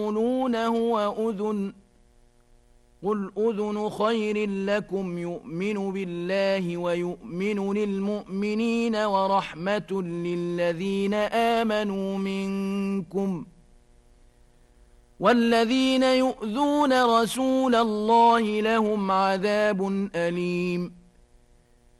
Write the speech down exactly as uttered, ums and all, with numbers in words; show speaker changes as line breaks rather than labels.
يقولون هو أذن قل أذن خير لكم يؤمن بالله ويؤمن للمؤمنين ورحمة للذين آمنوا منكم والذين يؤذون رسول الله لهم عذاب أليم